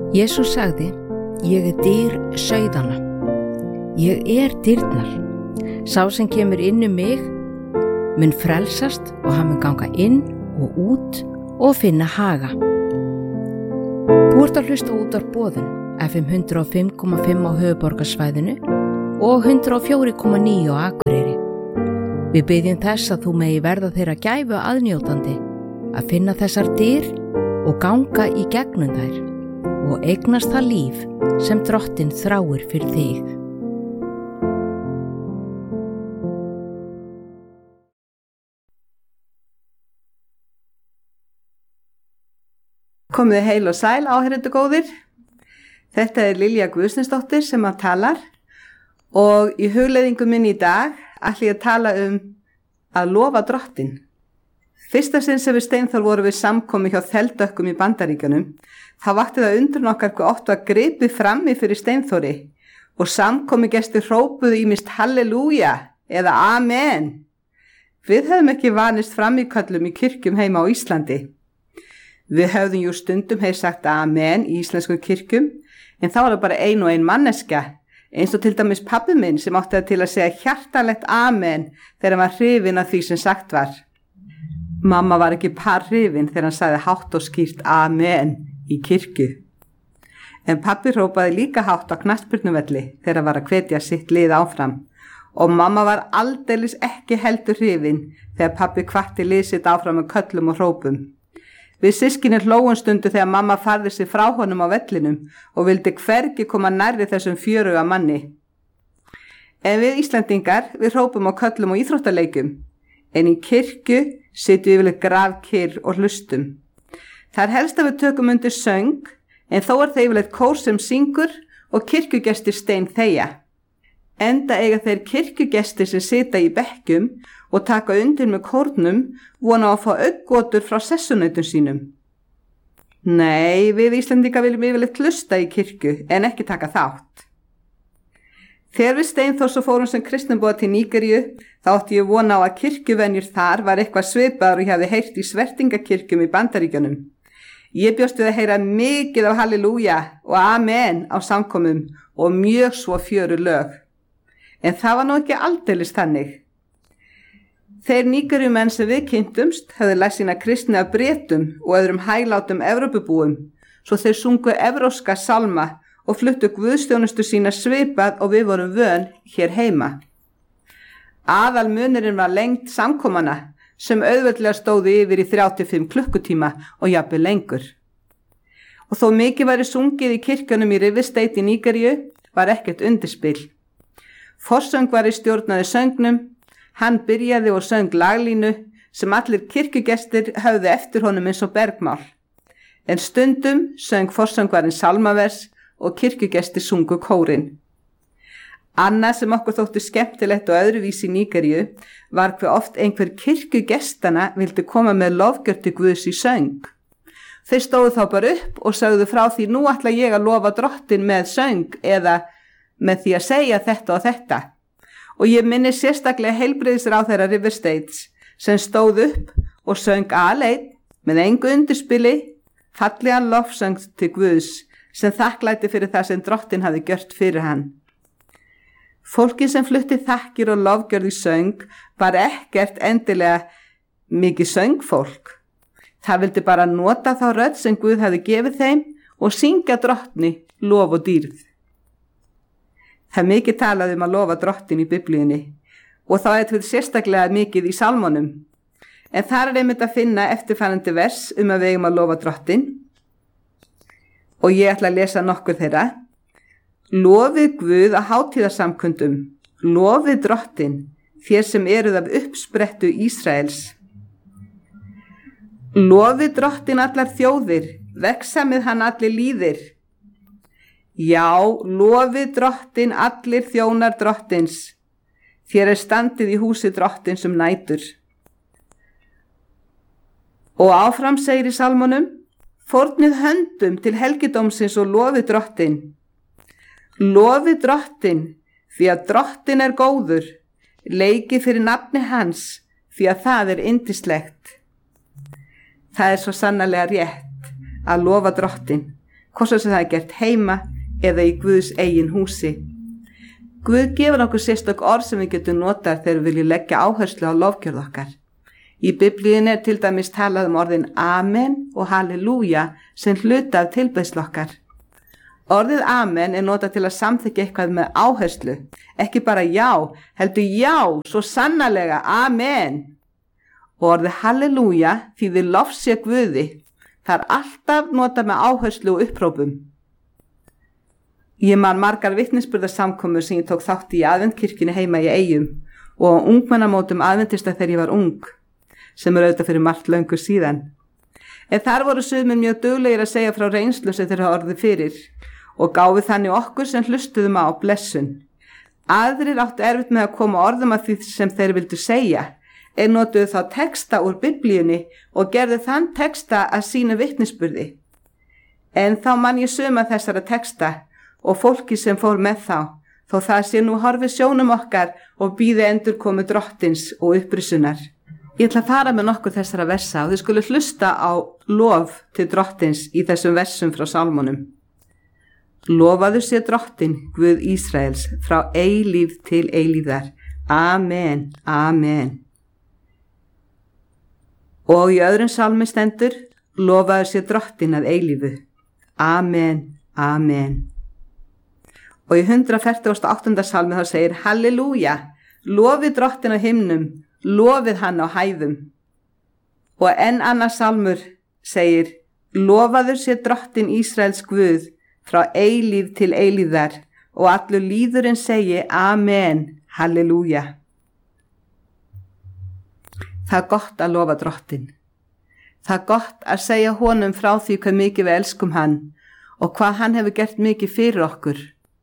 Jesús sagði, ég dyr sauðanna. Ég dyrnar. Sá sem kemur inn mig mun frelsast og hann mun ganga inn og út og finna haga. Þú ert að hlusta útvarp Boðun, FM 105,5 á höfuðborgarsvæðinu og 104,9 á Akureyri. Við biðjum þess að þú megi verða þeirra gæfu aðnjótandi að finna þessar dyr og ganga í gegnum þær og eignast það líf sem Drottinn þráir fyrir þig. Komið heil og sæl, áheyrendur góðir. Þetta Lilja Guðsnesdóttir sem að talar og í hugleiðingu minni í dag ætla ég að tala að lofa Drottinn. Fyrsta sinn sem við Steinþór vorum við samkomi hjá Þeldökkum í Bandaríkjunum, þá vakti það undrun okkar hvað óttu að gripi frammi fyrir Steinþóri og samkomi gestir hrópuðu ýmist halleluja eða amen. Við höfum ekki vanist frammíköllum í kirkjum heima á Íslandi. Við höfðum jú stundum sagt amen í íslenskum kirkjum, en þá var það bara ein og ein manneskja, eins og til dæmis pabbi minn sem átti það til að segja hjartalegt amen þegar hann var hrifinn af því sem sagt var. Mamma var ekki hrifin þegar hann sagði hátt og skýrt amen í kirkju. En pabbi hrópaði líka hátt á knattspyrnuvelli þegar hann var að hvetja sitt lið áfram. Og mamma var aldeilis ekki heldur hrifin þegar pabbi hvatti lið sitt áfram með köllum og hrópum. Við systkinir hlógum stundu þegar mamma færði sig frá honum á vellinum og vildi hvergi koma nærri þessum fjöruga manni. En við Íslendingar, við hrópum á köllum og íþróttaleikjum, en í kirkju sitjum við yfirleitt grafkyrr og hlustum. Það er helst að við tökum undir söng, en þó er það yfirleitt kór sem syngur og kirkjugestir steinþegja. Enda eiga þeir kirkjugestir sem sita í bekkjum og taka undir með kórnum vona að fá auggotur frá sessunautum sínum. Nei, við Íslendingar viljum yfirleitt hlusta í kirkju en ekki taka þátt. Þegar við Steinþór svo fórum sem kristnumboða til Nígeríu, þá átti ég vona á að kirkjuvenjur þar var eitthvað svipaður og ég hafði heyrt í svertingakirkjum í Bandaríkjunum. Ég bjóst við að heyra mikið af halleluja og amen á samkomum og mjög svo fjöru lög. En það var nú ekki aldeilis þannig. Þeir Nígeríumenn sem við kynntumst höfðu lært sína kristni af Bretum og öðrum hæglátum Evrópubúum, svo þeir sungu evrópska sálma og fluttu guðsþjónustu sína svipað og við vorum vön hér heima. Aðal munurinn var lengd samkomana sem auðveldlega stóðu yfir í 35 klukkutíma og jafnvel lengur. Og þó mikið væri sungið í kirkjunum í River State í Nígeríu var ekkert undirspil. Forsöngvari stjórnaði söngnum, hann byrjaði og söng laglínu sem allir kirkjugestir höfðu eftir honum eins og bergmál. En stundum söng forsöngvarinn salmavers og kirkjugestir sungu kórinn. Annað sem okkur þótti skemmtilegt og öðruvísi í Nígeríu var hve oft einhver kirkjugestana vildi koma með lofgjörð til Guðs í söng. Þeir stóðu þá bara upp og sögðu frá því nú ætla ég að lofa Drottinn með söng eða með því að segja þetta og þetta. Og ég minni sérstaklega heilbrigðisráðherra River States sem stóð upp og söng aleinn með engu undirspili fallegan lofsöng til Guðs sem þakklæti fyrir það sem Drottinn hafði gjört fyrir hann. Fólki sem flutti þakkir og lofgjörð í söng var ekkert endilega mikið söngfólk. Það vildi bara nota þá rödd sem Guð hafði gefið þeim og syngja Drottni lof og dýrð. Það er mikið talað að lofa Drottinn í Biblíunni og þá er þetta sérstaklega mikið í salmonum. En þar er einmitt að finna eftirfarandi vers að við eigum að lofa Drottinn og ég ætla að lesa nokkur þeirra. Lofið Guð á hátíðarsamkundum, lofið Drottinn, þér sem eruð af uppsprettu Ísraels. Lofið Drottinn allar þjóðir, vegsamið hann allir líðir. Já, lofið Drottinn allir þjónar Drottins, þér standið í húsi Drottins nætur. Og áfram segir í salmonum, fórnið höndum til helgidómsins og lofið Drottinn. Lofið Drottinn, því að Drottinn er góður, leikið fyrir nafni hans, því að það er yndislegt. Það er svo sannarlega rétt að lofa Drottinn, hvort sem það er gert heima eða í Guðs eigin húsi. Guð gefur okkur sérstök orð sem við getum notað þegar við viljum leggja áherslu á lofgjörð okkar. Í Biblíunni er til dæmis talað orðin amen og halleluja sem hluta af tilbeiðslu okkar. Orðið amen er notað til að samþykkja eitthvað með áherslu, ekki bara já, heldur já, svo sannarlega, amen. Og orðið halleluja þýðir lofsé Guði, það er alltaf notað með áherslu og upprópum. Ég man margar vitnisburðarsamkomur sem ég tók þátt í aðventkirkjunni heima í Eyjum og á ungmennamótum aðventista þegar ég var ung, sem er auðvitað fyrir margt löngu síðan. En þar voru sumir mjög duglegir að segja frá reynslu sem þeir hafa orðið fyrir og gáfi þannig okkur sem hlustuðum á blessun. Aðrir áttu erfitt með að koma orðum að því sem þeir vildu segja, en notuðu þá texta úr Biblíunni og gerðu þann texta að sínu vitnisburði. En þá man ég suma þessara texta og fólki sem fór með þá, þó það sé nú horfið sjónum okkar og bíði endurkomu drottins og upprisunar. Ég ætla að fara með nokkur þessara versa og þið skulu hlusta á lof til drottins í þessum versum frá sálmunum. Lofaðu sé drottin, Guð Ísraels, frá eilíf til eilífðar. Amen, amen. Og í öðrum sálmi stendur, lofaðu sé drottin að eilífu. Amen, amen. Og í 148. sálmi þá segir halleluja, lofið drottin á himnum, lofið hann á hæðum. Og enn annar sálmur segir, lofaður sé drottin Ísraels Guð frá eilíf til eilífðar og allur líðurinn segi amen, halleluja. Það er gott að lofa drottin. Það er gott að segja honum frá því hvað mikið við elskum hann og hvað hann hefur gert mikið fyrir okkur.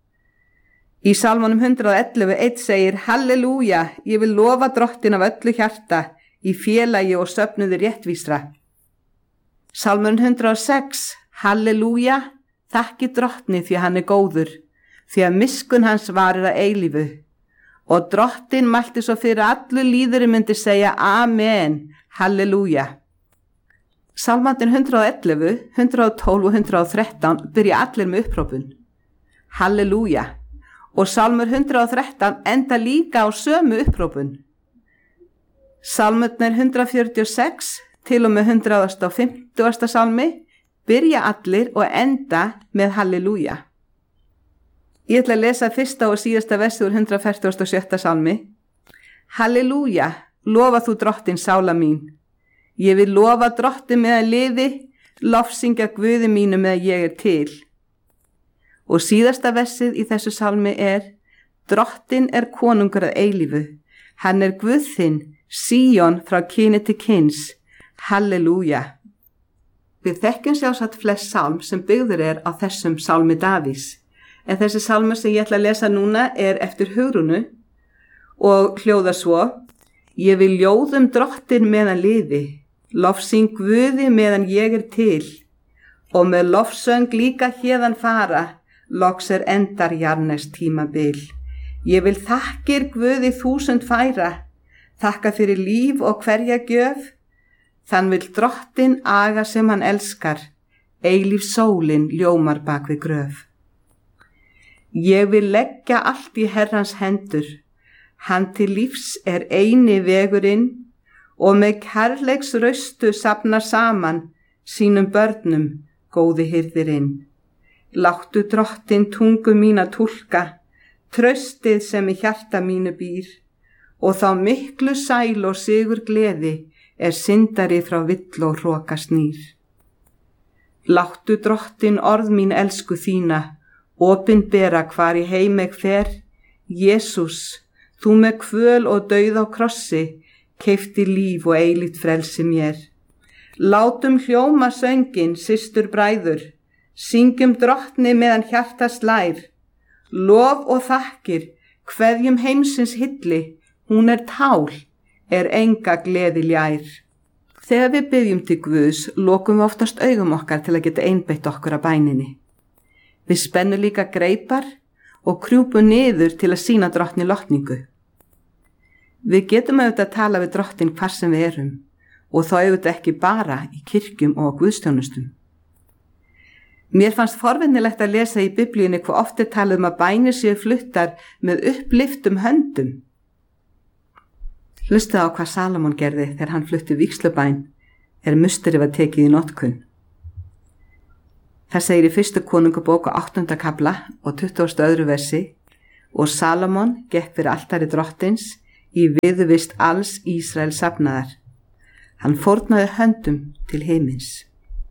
Í Sálmunum 111:1 segir halleluja, ég vil lofa drottin af öllu hjarta í félagi og söfnuði réttvísra. Sálmurinn 106, halleluja, þakki drottni því hann er góður, því að miskunn hans varir að eilífu. Og drottin mælti svo fyrir allur líðurinn myndi segja amen, halleluja. Sálmandinn 111, 112 og 113 byrja allir með upprópun. Halleluja. Og Sálmur 113 enda líka á sömu upprópun. Sálmurnir 146 til og með 150. sálmi byrja allir og enda með halleluja. Ég ætla að lesa fyrsta og síðasta versi úr 147. sálmi. Halleluja, lofa þú drottin sála mín. Ég vil lofa drottin meðan lifi, lofsyngja Guði mínu meðan ég er til. Og síðasta versið í þessu sálmi er, drottin er konungur að eilífu, hann er Guð þinn, Síón frá kyni til kyns, halleluja. Við þekkjum sjálfsagt flest sálm sem byggður er á þessum sálmi Davís, en þessi sálmur sem ég ætla að lesa núna er eftir Hugrúnu og hljóðar svo, ég vil ljóðum drottin meðan lifi, lofsyng Guði meðan ég er til, og með lofsöng líka héðan fara, loks er endar jarnest tímabil. Ég vil þakkir Guði 1000 færa, þakka fyrir líf og hverja gjöf, þann vil drottin aga sem hann elskar, eilíf sólin ljómar bak við gröf. Ég vil leggja allt í Herrans hendur, hann til lífs er eini vegurinn og með kærleiks raustu safnar saman sínum börnum góði hirðirinn. Láttu drottin tungu mína túlka, traustið sem í hjarta mínu býr, og þá miklu sæl og sigur gleði er syndari frá vill og hroka snýr. Láttu drottin orð mín elsku þína, opinbera hvar í heimeg fer, Jesús, þú með kvöl og dauð á krossi, keypti líf og eilíft frelsi mér. Látum hljóma söngin, systur bræður, syngjum drottni meðan hjarta slær, lof og þakkir, kveðjum heimsins hilli, hún er tál, er enga gleði ljær. Þegar við byggjum til Guðs, lokum við oftast augum okkar til að geta einbeitt okkur að bæninni. Við spennum líka greipar og krjúpum niður til að sýna drottni lotningu. Við getum auðvitað að tala við drottin hvar sem við erum og þá auðvitað ekki bara í kirkjum og á guðstjónustum. Mér fannst forvinnilegt að lesa í Biblíunni hvað oft talað að bænir séu fluttar með upplyftum höndum. Hlustaðu á hvað Salomon gerði þegar hann flutti vígslubæn musteri var tekið í notkun. Það segir í 1. Konungabók 8. kafla og 22. versi: og Salomon gekk fyrir altari drottins í viðurvist alls Ísrael safnaðar. Hann fórnaði höndum til himins.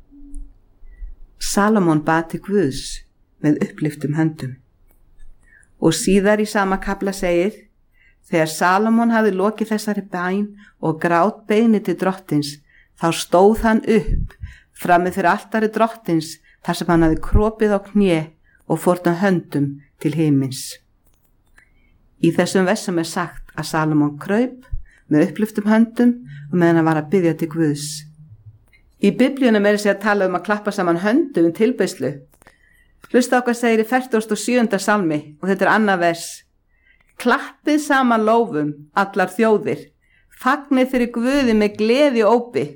Salomon bað til Guðs með upplyftum höndum. Og síðar í sama kafla segir: þegar Salomon hafði lokið þessari bæn og grát beiðni til drottins, þá stóð hann upp frammi fyrir altari drottins þar sem hann hafði kropið á kné og fórnað höndum til himins. Í þessum versum sagt að Salomon kraup með upplyftum höndum og meðan hann var að biðja til Guðs. Í Biblíunum sér að tala að klappa saman höndum tilbeiðslu. Hlusta á hvað segir í 47. salmi og þetta annað vers: klappið saman lófum allar þjóðir, fagnið fyrir Guði með gleði og ópi.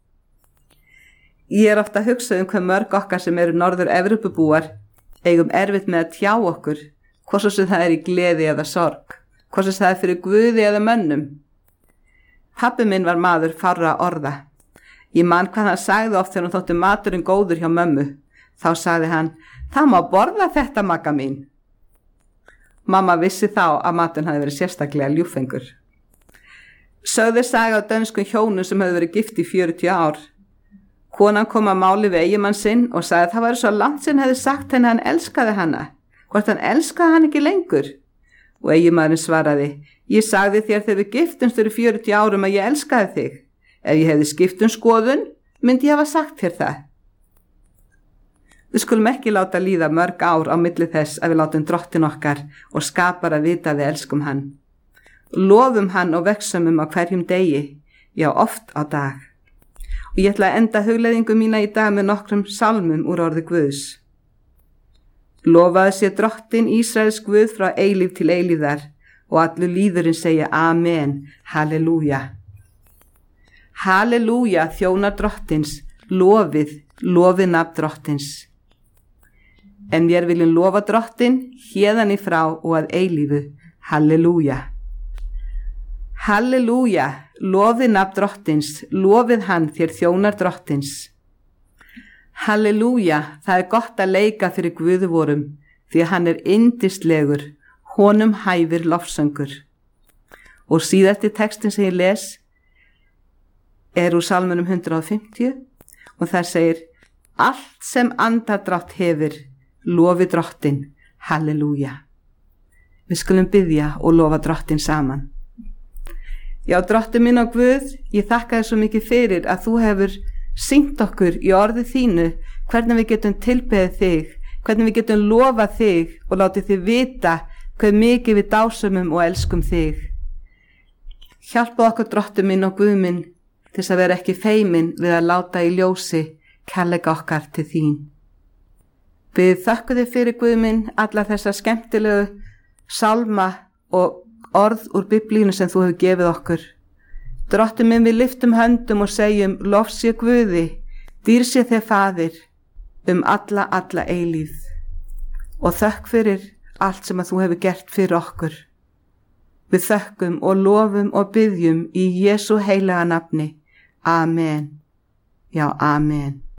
Ég ofta að hugsa hvað mörg okkar sem eru Norður-Evrópubúar eigum erfitt með að tjá okkur, hvort svo sem það í gleði eða sorg, hvort svo það fyrir Guði eða mönnum. Pabbi minn var maður fárra orða. Ég man hvað hann sagði oft þegar hann þótti maturinn góður hjá mömmu. Þá sagði hann: það má borða þetta, Magga mín. Mamma vissi þá að maturinn hafði verið sérstaklega ljúffengur. Sögðu saga á dönskum hjónum sem hefði verið gift í 40 ár. Konan kom að máli við eiginmann sinn og sagði að það væri svo langt sinn hefði sagt henni að hann elskaði hana, hvort hann elskaði hann ekki lengur. Og eiginmaðurinn svaraði: ég sagði þér þegar við giftumst fyrir 40 árum að ég elskaði þig. Ef ég hefði skipt skoðun, myndi ég hafa sagt þér það. Við skulum ekki láta líða mörg ár á milli þess að við látum drottin okkar og skapar að vita að við elskum hann. Lofum hann og vegsumum á hverjum degi, já oft á dag. Og ég ætla að enda hugleiðingu mína í dag með nokkrum salmum úr orði Guðs. Lofaðu sé drottin Ísraels Guð frá eilíf til eilíðar og allur líðurinn segja amen, halleluja. Halleluja, þjónar drottins, lofið nafn drottins. En mér viljum lofa drottin héðan í frá og að eilífu, halleluja. Halleluja, lofið nafn drottins, lofið hann þér þjónar drottins. Halleluja, það gott að leika fyrir Guði vorum, því að hann yndislegur, honum hæfir lofsöngur. Og síðasti textin sem ég les úr salmunum 150 og þar segir: allt sem andardrátt hefur, lofi drottin, halleluja. Við skulum biðja og lofa drottin saman. Já, drottin minn og Guð, ég þakka þér svo mikið fyrir að þú hefur sýnt okkur í orði þínu hvernig við getum tilbeðið þig, hvernig við getum lofað þig og látið þig vita hver mikið við dásumum og elskum þig. Hjálpa okkur, drottin minn og Guð minn, til að vera ekki feimin við að láta í ljósi kærleika okkar til þín. Við þökkum þig fyrir, Guð minn, alla þessa skemmtilegu salma og orð úr Biblíunni sem þú hefur gefið okkur. Drottinn minn, við lyftum höndum og segjum: lof sé Guði, dýr sé þér Faðir, alla eilíð. Og þökk fyrir allt sem að þú hefur gert fyrir okkur. Við þökkum og lofum og biðjum í Jesú heilaga nafni. Amen. Já, amen.